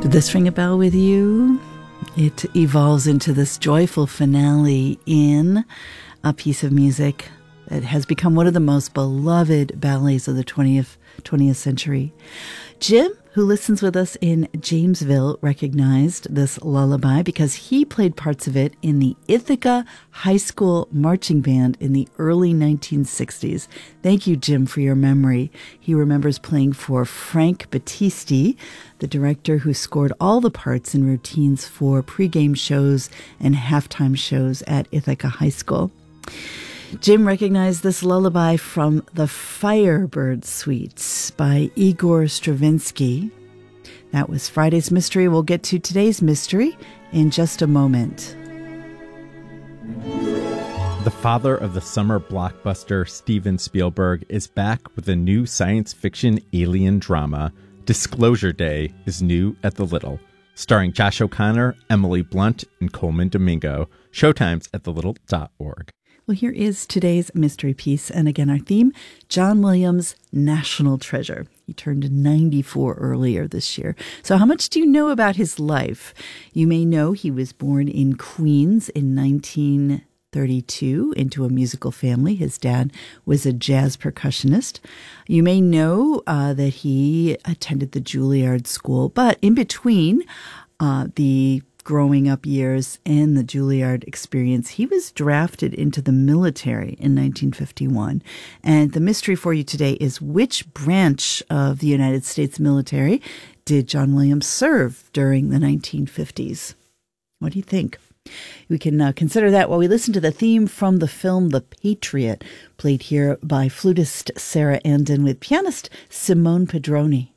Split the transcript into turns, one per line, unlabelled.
Did this ring a bell with you? It evolves into this joyful finale in a piece of music that has become one of the most beloved ballets of the 20th century. Jim, who listens with us in Jamesville, recognized this lullaby because he played parts of it in the Ithaca High School marching band in the early 1960s. Thank you, Jim, for your memory. He remembers playing for Frank Battisti, the director who scored all the parts and routines for pregame shows and halftime shows at Ithaca High School. Jim recognized this lullaby from the Firebird Suite by Igor Stravinsky. That was Friday's Mystery. We'll get to today's mystery in just a moment.
The father of the summer blockbuster, Steven Spielberg, is back with a new science fiction alien drama. Disclosure Day is new at the Little, starring Josh O'Connor, Emily Blunt, and Coleman Domingo. Showtimes at thelittle.org.
Well, here is today's mystery piece. And again, our theme, John Williams, National Treasure. He turned 94 earlier this year. So how much do you know about his life? You may know he was born in Queens in 1932 into a musical family. His dad was a jazz percussionist. You may know that he attended the Juilliard School, but in between the growing up years and the Juilliard experience, he was drafted into the military in 1951. And the mystery for you today is, which branch of the United States military did John Williams serve during the 1950s? What do you think? We can consider that while we listen to the theme from the film The Patriot, played here by flutist Sarah Andon with pianist Simone Padroni.